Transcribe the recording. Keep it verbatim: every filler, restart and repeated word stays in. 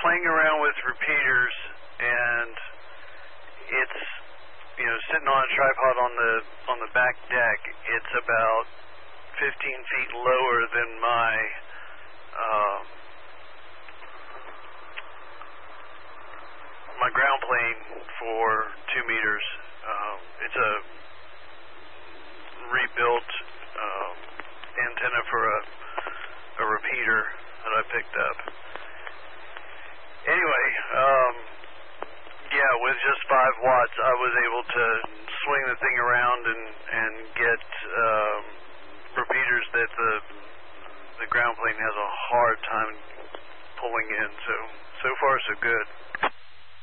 playing around with repeaters, and it's, you know, sitting on a tripod on the on the back deck. It's about fifteen feet lower than my uh, my ground plane for two meters. Uh, it's a rebuilt uh, antenna for a, a repeater that I picked up. Anyway, um, yeah, with just five watts, I was able to swing the thing around and and get um, repeaters that the the ground plane has a hard time pulling in. So so far so good.